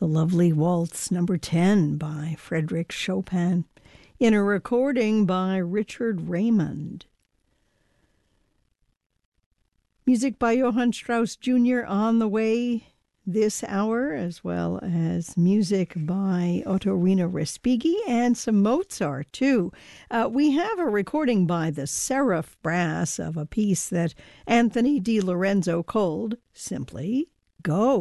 The lovely Waltz Number 10 by Frédéric Chopin in a recording by Richard Raymond. Music by Johann Strauss Jr. on the way this hour, as well as music by Ottorino Respighi and some Mozart, too. We have a recording by the Seraph Brass of a piece that Anthony Di Lorenzo called simply Go.